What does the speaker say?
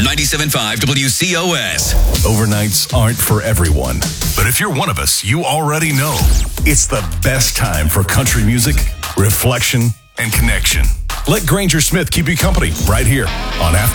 97.5 WCOS. Overnights aren't for everyone, but if you're one of us, you already know it's the best time for country music, reflection, and connection. Let Granger Smith keep you company right here on After